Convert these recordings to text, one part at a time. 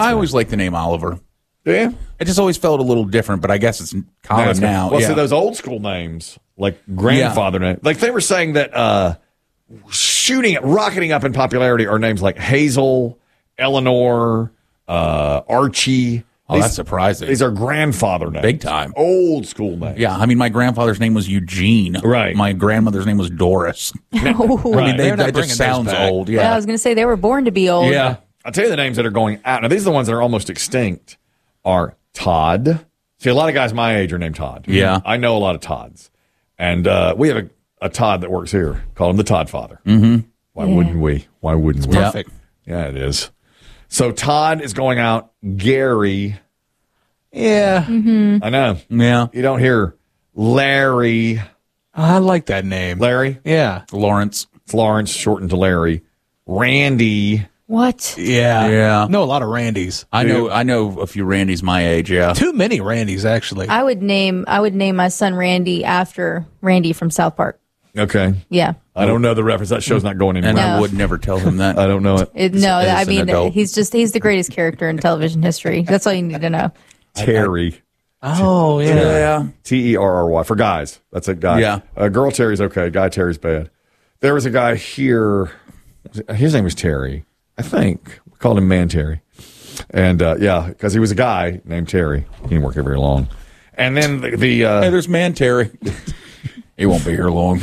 I always liked the name Oliver. Yeah. It just always felt a little different, but I guess it's common now. Well, see, those old school names, like grandfather name, like they were saying that rocketing up in popularity are names like Hazel, Eleanor, Archie. Oh, that's surprising. These are grandfather names. Big time. Old school names. Yeah, I mean, my grandfather's name was Eugene. Right. My grandmother's name was Doris. Oh, I mean, They're not that bringing just those sounds back. old. yeah, I Yeah. was going to say they were born to be old. Yeah. I'll tell you the names that are going out. Now, these are the ones that are almost extinct are Todd. See, a lot of guys my age are named Todd. Yeah. I know a lot of Todds. And we have a Todd that works here. Call him the Todd father. Mm-hmm. Why wouldn't we? Why wouldn't we? Perfect. Yeah, it is. So Todd is going out. Gary. Yeah. I know. Yeah. You don't hear Larry. I like that name. Larry. Yeah. Lawrence. It's Lawrence, shortened to Larry. Randy. What? Yeah. Yeah. Know a lot of Randys. I know a few Randys my age, yeah. Too many Randys, actually. I would name my son Randy after Randy from South Park. Okay. Yeah. I don't know the reference. That show's not going And anywhere. I No. would never tell him that. I don't know it. No, As I an mean adult. he's the greatest character in television history. That's all you need to know. Terry. Oh, yeah. Yeah. Terry. For guys. That's a guy. Yeah. Girl Terry's okay. Guy Terry's bad. There was a guy here. His name was Terry. I think. We called him Man Terry. And, because he was a guy named Terry. He didn't work here very long. And then Hey, there's Man Terry. He won't be here long.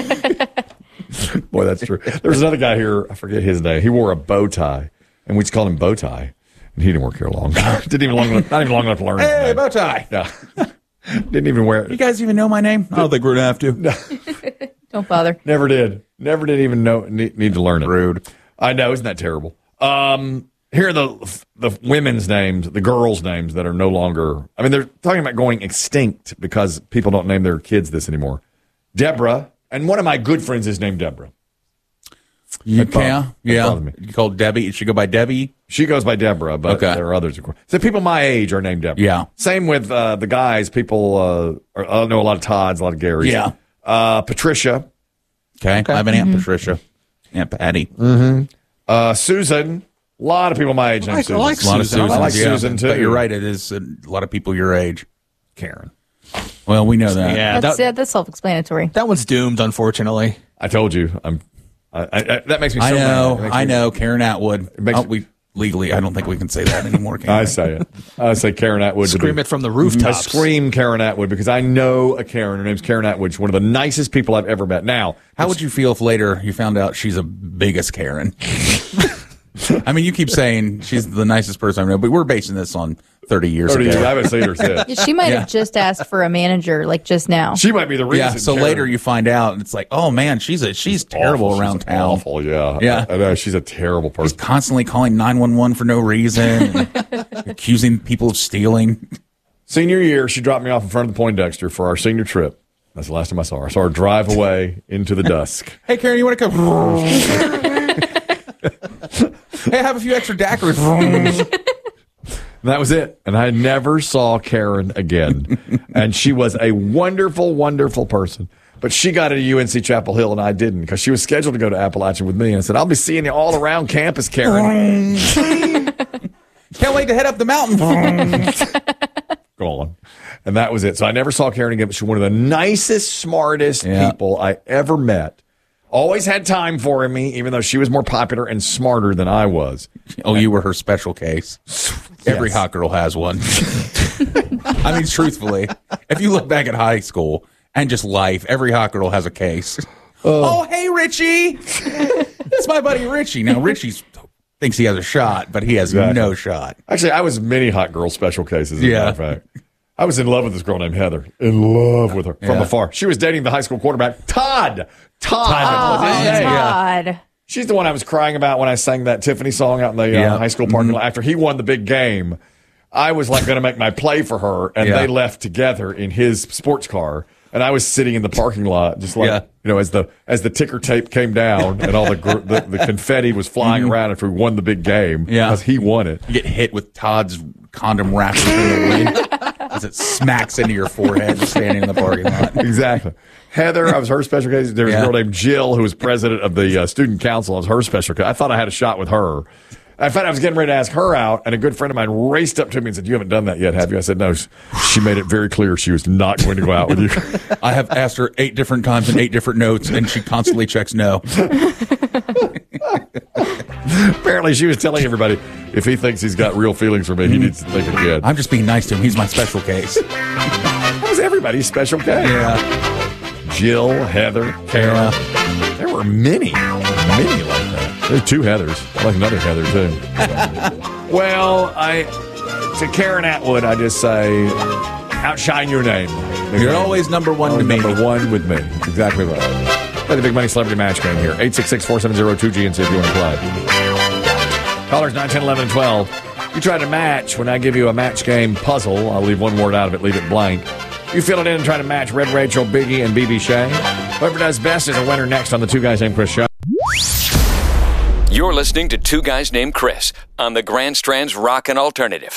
boy, that's true. There's another guy here. I forget his name. He wore a bow tie. And we just called him Bow Tie. And he didn't work here long. Not even long enough to learn his Hey, name. bow tie. Yeah. Didn't even wear You it. guys even know my name? I don't think we're going to have to. Don't bother. Never did. Never did even need to learn it. Rude. I know, isn't that terrible? Here are the women's names, the girls' names that are no longer. I mean, they're talking about going extinct because people don't name their kids this anymore. Deborah, and one of my good friends is named Deborah. You bothers me. You call Debbie. It should go by Debbie. She goes by Deborah, but Okay. there are others, of course. So people my age are named Deborah. Yeah. Same with the guys. People, I know a lot of Todds, a lot of Garys. Yeah. Patricia, Okay. I have an Aunt Patricia. Aunt Patty. Susan. A lot of people my age named Susan. I like A lot of Susan. Susans. I like yeah. Susan, too. But you're right. It is a lot of people your age. Karen. Well, we know that. Yeah, That's self-explanatory. that one's doomed, unfortunately. I told you. That makes me so I mad. know. It makes I me- know. Karen Atwood. makes- We legally, I don't think we can say that anymore. Can I we? say it. I say Karen Atwood. Scream it from the I rooftops. scream Karen Atwood because I know a Karen. Her name's Karen Atwood. She's one of the nicest people I've ever met. Now, How would you feel if later you found out she's a biggest Karen? I mean, you keep saying she's the nicest person I know, but we're basing this on 30 years 30 years, I ago. haven't seen her since. Yeah, she might Yeah. have just asked for a manager, like just now. She might be the reason. Yeah, so Karen- later you find out, and it's like, oh man, she's terrible awful. around She's town. Awful, yeah. Yeah. I know, she's a terrible person. Constantly calling 911 for no reason, and accusing people of stealing. Senior year, she dropped me off in front of the Poindexter for our senior trip. That's the last time I saw her. I saw her drive away into the dusk. Hey, Karen, you want to come? Hey, I have a few extra daiquiris. And that was it. And I never saw Karen again. And she was a wonderful, wonderful person. But she got into UNC Chapel Hill and I didn't because she was scheduled to go to Appalachian with me. And I said, I'll be seeing you all around campus, Karen. Can't wait to head up the mountain. Gone. And that was it. So I never saw Karen again, but she's one of the nicest, smartest Yeah. people I ever met. Always had time for me, even though she was more popular and smarter than I was. Oh, you were her special case. Every Yes. hot girl has one. I mean, truthfully, if you look back at high school and just life, every hot girl has a case. Oh, hey, Richie. It's my buddy Richie. Now, Richie thinks he has a shot, but he has Exactly. no shot. Actually, I was many hot girl special cases, as a Yeah. matter of fact. I was in love with this girl named Heather. In love with her from Yeah. afar. She was dating the high school quarterback, Todd. Oh, was his name. God. She's the one I was crying about when I sang that Tiffany song out in the Yeah. high school parking lot after he won the big game. I was like going to make my play for her, and Yeah. they left together in his sports car, and I was sitting in the parking lot, just like as the ticker tape came down and all the confetti was flying around after we won the big game Yeah. because he won it. You get hit with Todd's condom wrapper through the wind as it smacks into your forehead just standing in the parking lot. Exactly. Heather, I was her special case. There was Yeah. a girl named Jill who was president of the student council. I was her special case. I thought I had a shot with her. In fact, I was getting ready to ask her out, and a good friend of mine raced up to me and said, "You haven't done that yet, have you?" I said, "No." She made it very clear she was not going to go out with you. I have asked her 8 different times in 8 different notes, and she constantly checks no. Apparently, she was telling everybody, if he thinks he's got real feelings for me, he needs to think again. I'm just being nice to him. He's my special case. That was everybody's special case. Yeah. Jill, Heather, Kara. There were many like that. There's 2 Heathers. I like another Heather, too. Well, to Karen Atwood, I just say, outshine your name. You're always number one to me. Number one with me. That's exactly right. Play the Big Money Celebrity Match Game here. 866-470-2GNC if you want to play. Callers 9, 10, 11, and 12. You try to match when I give you a match game puzzle. I'll leave one word out of it, leave it blank. You fill it in and try to match Red Rachel, Biggie, and BB Shea. Whoever does best is a winner next on the Two Guys Named Chris show. You're listening to Two Guys Named Chris on the Grand Strand's Rockin' Alternative.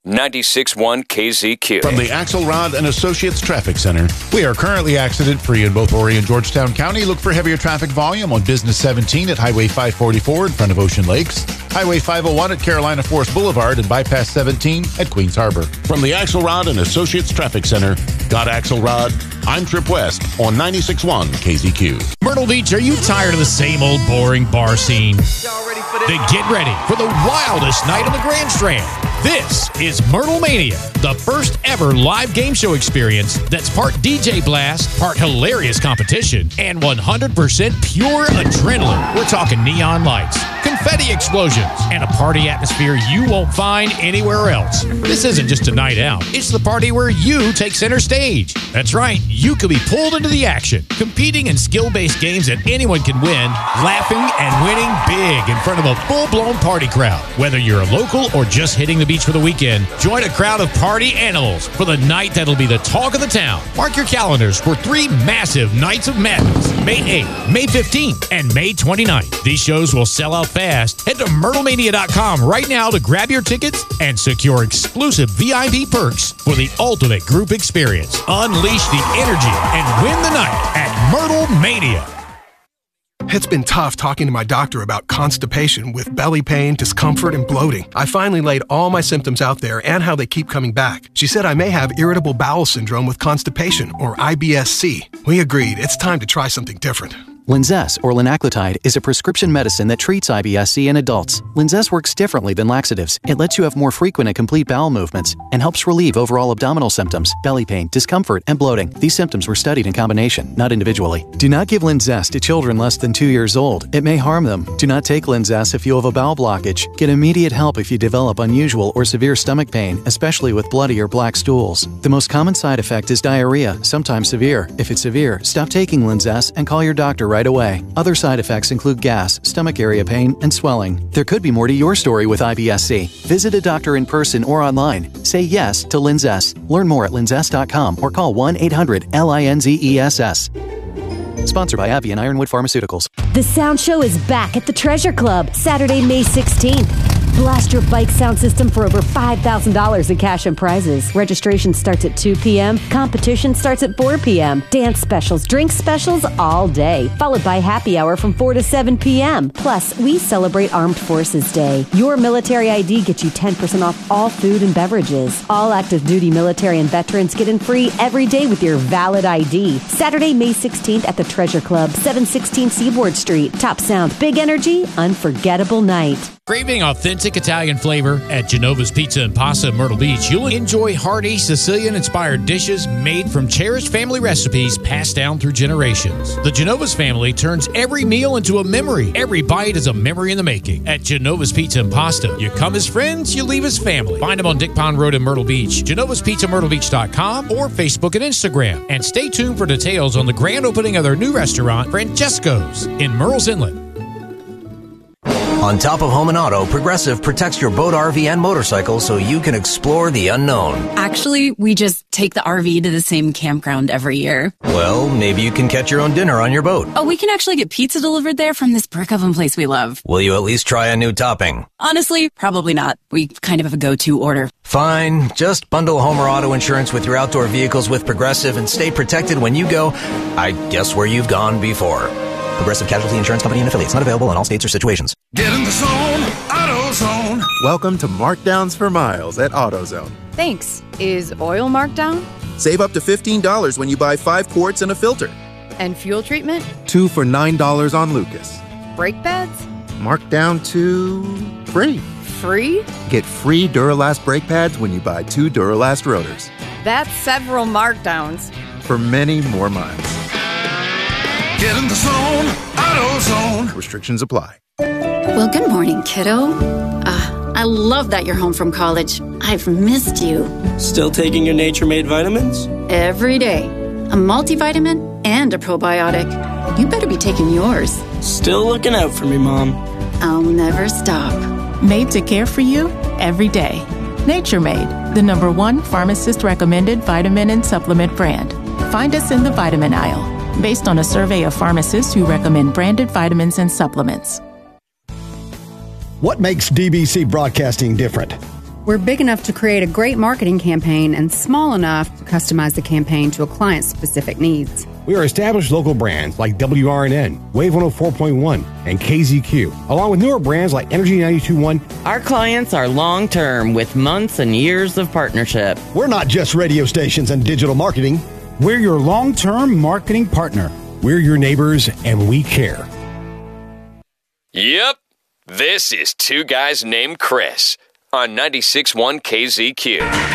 96.1 KZQ. From the Axelrod and Associates Traffic Center, we are currently accident-free in both Horry and Georgetown County. Look for heavier traffic volume on Business 17 at Highway 544 in front of Ocean Lakes, Highway 501 at Carolina Forest Boulevard, and Bypass 17 at Queens Harbor. From the Axelrod and Associates Traffic Center, got Axelrod? I'm Trip West on 96.1 KZQ. Myrtle Beach, are you tired of the same old boring bar scene? Y'all ready for this? Then get ready for the wildest night on the Grand Strand. This is Myrtle Mania, the first ever live game show experience that's part DJ blast, part hilarious competition, and 100% pure adrenaline. We're talking neon lights, confetti explosions, and a party atmosphere you won't find anywhere else. This isn't just a night out. It's the party where you take center stage. That's right. You could be pulled into the action, competing in skill-based games that anyone can win, laughing and winning big in front of a full-blown party crowd. Whether you're a local or just hitting the beach for the weekend, join a crowd of party animals for the night that'll be the talk of the town. Mark your calendars for 3 massive Nights of Madness, May 8th, May 15th, and May 29th. These shows will sell out fast. Head to MyrtleMania.com right now to grab your tickets and secure exclusive VIP perks for the ultimate group experience. Unleash the energy and win the night at Myrtle Mania. It's been tough talking to my doctor about constipation with belly pain, discomfort, and bloating. I finally laid all my symptoms out there and how they keep coming back. She said I may have irritable bowel syndrome with constipation, or IBS-C. We agreed it's time to try something different. Linzess, or linaclotide, is a prescription medicine that treats IBS-C in adults. Linzess works differently than laxatives. It lets you have more frequent and complete bowel movements and helps relieve overall abdominal symptoms, belly pain, discomfort, and bloating. These symptoms were studied in combination, not individually. Do not give Linzess to children less than 2 years old. It may harm them. Do not take Linzess if you have a bowel blockage. Get immediate help if you develop unusual or severe stomach pain, especially with bloody or black stools. The most common side effect is diarrhea, sometimes severe. If it's severe, stop taking Linzess and call your doctor right away. Other side effects include gas, stomach area pain, and swelling. There could be more to your story with IBS-C. Visit a doctor in person or online. Say yes to Linzess. Learn more at linzess.com or call 1-800-LINZESS. Sponsored by AbbVie and Ironwood Pharmaceuticals. The Sound Show is back at the Treasure Club, Saturday, May 16th. Blast your bike sound system for over $5,000 in cash and prizes. Registration starts at 2 p.m. Competition starts at 4 p.m. Dance specials, drink specials all day, followed by happy hour from 4 to 7 p.m. Plus, we celebrate Armed Forces Day. Your military ID gets you 10% off all food and beverages. All active duty military and veterans get in free every day with your valid ID. Saturday, May 16th at the Treasure Club, 716 Seaboard Street. Top sound, big energy, unforgettable night. Craving authentic Italian flavor at Genova's Pizza and Pasta in Myrtle Beach, you'll enjoy hearty Sicilian-inspired dishes made from cherished family recipes passed down through generations. The Genova's family turns every meal into a memory. Every bite is a memory in the making. At Genova's Pizza and Pasta, you come as friends, you leave as family. Find them on Dick Pond Road in Myrtle Beach, genovaspizzamyrtlebeach.com, or Facebook and Instagram. And stay tuned for details on the grand opening of their new restaurant, Francesco's, in Murrells Inlet. On top of home and auto, Progressive protects your boat, RV, and motorcycle so you can explore the unknown. Actually, we just take the RV to the same campground every year. Well, maybe you can catch your own dinner on your boat. Oh, we can actually get pizza delivered there from this brick oven place we love. Will you at least try a new topping? Honestly, probably not. We kind of have a go-to order. Fine. Just bundle home or auto insurance with your outdoor vehicles with Progressive and stay protected when you go, I guess, where you've gone before. Progressive Casualty Insurance Company and affiliates. Not available in all states or situations. Get in the zone. Auto AutoZone. Welcome to Markdowns for Miles at AutoZone. Thanks. Is oil marked down? Save up to $15 when you buy 5 quarts and a filter. And fuel treatment? 2 for $9 on Lucas. Brake pads? Marked down to free. Free? Get free Duralast brake pads when you buy 2 Duralast rotors. That's several markdowns. For many more miles. Get in the zone, AutoZone. Restrictions apply. Well, good morning, kiddo. I love that you're home from college. I've missed you. Still taking your Nature Made vitamins? Every day. A multivitamin and a probiotic. You better be taking yours. Still looking out for me, Mom. I'll never stop. Made to care for you every day. Nature Made, the #1 pharmacist-recommended vitamin and supplement brand. Find us in the vitamin aisle, based on a survey of pharmacists who recommend branded vitamins and supplements. What makes DBC Broadcasting different? We're big enough to create a great marketing campaign and small enough to customize the campaign to a client's specific needs. We are established local brands like WRNN, Wave 104.1, and KZQ, along with newer brands like Energy 92.1. Our clients are long-term with months and years of partnership. We're not just radio stations and digital marketing. We're your long-term marketing partner. We're your neighbors, and we care. Yep. This is Two Guys Named Chris on 96.1 KZQ.